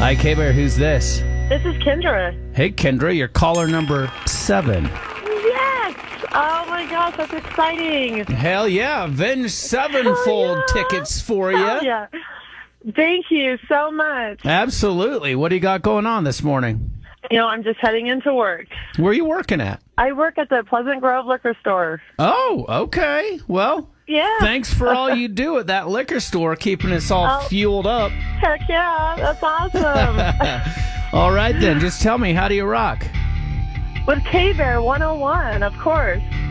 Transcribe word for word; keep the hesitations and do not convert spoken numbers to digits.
Hi, K-Bear. Who's this? This is Kendra. Hey, Kendra. You're caller number seven. Yes! Oh my gosh, that's exciting. Hell yeah. Avenged Sevenfold Oh, yeah. tickets for you. Oh, yeah. Thank you so much. Absolutely. What do you got going on this morning? You know, I'm just heading into work. Where are you working at? I work at the Pleasant Grove liquor store. Oh, okay. Well, Yeah. thanks for all you do at that liquor store, keeping us all Oh. fueled up. Heck yeah, that's awesome. All right, then. Just tell me, how do you rock? With K-Bear one oh one, of course.